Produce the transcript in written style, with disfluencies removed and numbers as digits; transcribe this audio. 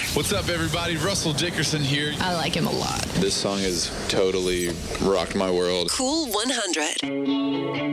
What's up, everybody? Russell Dickerson here. I like him a lot. This song has totally rocked my world. Cool 100.